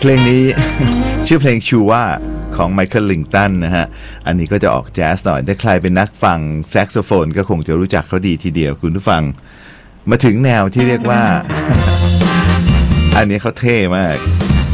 ลงนี้ ชื่อเพลงชูว่าของไมเคิลลิงตันนะฮะอันนี้ก็จะออกแจ๊สหน่อยถ้าใครเป็นนักฟังแซกโซโฟนก็คงจะรู้จักเขาดีทีเดียวคุณผู้ฟังมาถึงแนวที่เรียกว่า อันนี้เขาเท่มาก